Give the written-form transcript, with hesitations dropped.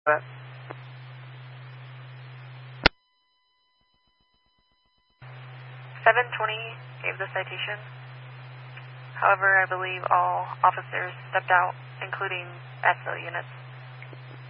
But 720 gave the citation. However, I believe all officers stepped out, including SO units.